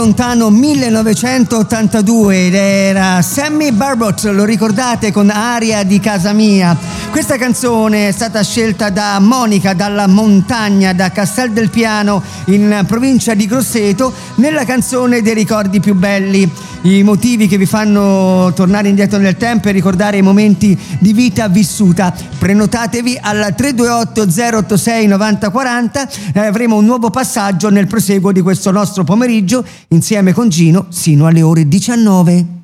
lontano 1982 ed era Sammy Barbot, lo ricordate, con Aria di casa mia. Questa canzone è stata scelta da Monica dalla Montagna, da Castel del Piano in provincia di Grosseto, nella canzone dei ricordi più belli. I motivi che vi fanno tornare indietro nel tempo e ricordare i momenti di vita vissuta. Prenotatevi al 328 086 9040 e avremo un nuovo passaggio nel proseguo di questo nostro pomeriggio insieme con Gino sino alle ore 19.